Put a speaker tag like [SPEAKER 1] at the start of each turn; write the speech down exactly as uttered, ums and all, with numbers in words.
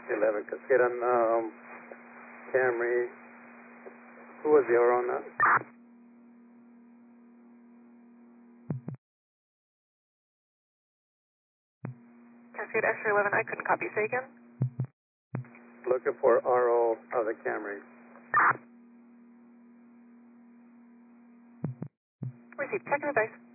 [SPEAKER 1] eleven, Cascade on um, Camry. Who was the owner on that?
[SPEAKER 2] Cascade X-ray eleven, I couldn't copy. Say again?
[SPEAKER 1] Looking for R O of the Camry.
[SPEAKER 2] Received. Check your device.